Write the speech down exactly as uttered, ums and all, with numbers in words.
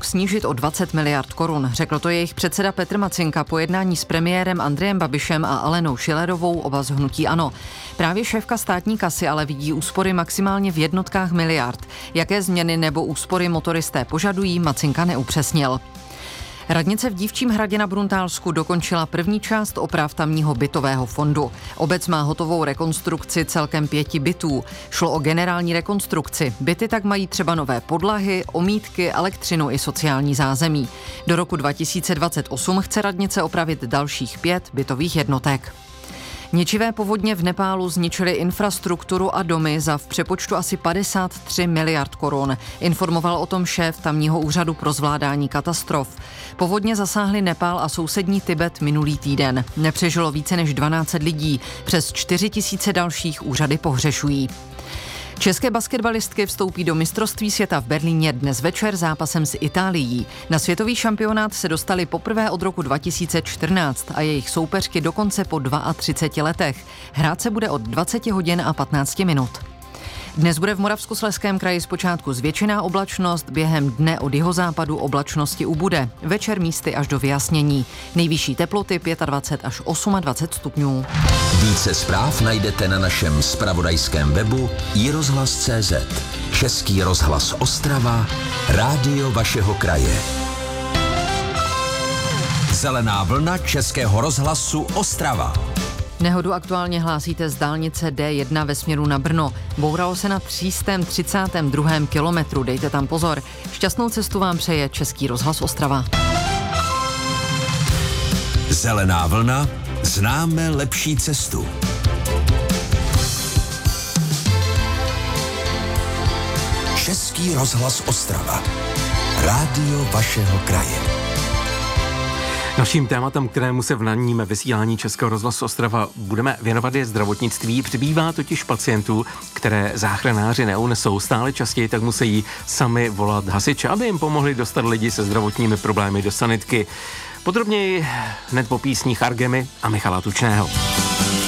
snížit o dvacet miliard korun. Řekl to jejich předseda Petr Macinka po jednání s premiérem Andrejem Babišem a Alenou Schillerovou, oba z hnutí ANO. Právě šéfka státní kasy ale vidí úspory maximálně v jednotkách miliard. Jaké změny nebo úspory motoristé požadují, Macinka neupřesnil. Radnice v Dívčím Hradě na Bruntálsku dokončila první část oprav tamního bytového fondu. Obec má hotovou rekonstrukci celkem pěti bytů. Šlo o generální rekonstrukci. Byty tak mají třeba nové podlahy, omítky, elektřinu i sociální zázemí. Do roku dva tisíce dvacet osm chce radnice opravit dalších pět bytových jednotek. Ničivé povodně v Nepálu zničily infrastrukturu a domy za v přepočtu asi padesát tři miliard korun. Informoval o tom šéf tamního úřadu pro zvládání katastrof. Povodně zasáhly Nepál a sousední Tibet minulý týden. Nepřežilo více než dvanáct set lidí. Přes čtyři tisíce dalších úřady pohřešují. České basketbalistky vstoupí do mistrovství světa v Berlíně dnes večer zápasem s Itálií. Na světový šampionát se dostali poprvé od roku dva tisíce čtrnáct a jejich soupeřky dokonce po třiceti dvou letech. Hrát se bude od dvacet hodin a patnáct minut. Dnes bude v Moravskoslezském kraji zpočátku zvětšená oblačnost, během dne od jihozápadu oblačnosti ubude. Večer místy až do vyjasnění. Nejvyšší teploty dvacet pět až dvacet osm stupňů. Více zpráv najdete na našem zpravodajském webu i rozhlas tečka cé zet. Český rozhlas Ostrava, rádio vašeho kraje. Zelená vlna Českého rozhlasu Ostrava. Nehodu aktuálně hlásíte z dálnice D jedna ve směru na Brno. Bouralo se na tři sta třicátém druhém kilometru, dejte tam pozor. Šťastnou cestu vám přeje Český rozhlas Ostrava. Zelená vlna, známe lepší cestu. Český rozhlas Ostrava, rádio vašeho kraje. Dalším tématem, kterému se v ranním vysílání Českého rozhlasu Ostrava budeme věnovat, je zdravotnictví. Přibývá totiž pacientů, které záchranáři neunesou. Stále častěji tak musí sami volat hasiče, aby jim pomohli dostat lidi se zdravotními problémy do sanitky. Podrobněji hned po písních Argemy a Michala Tučného.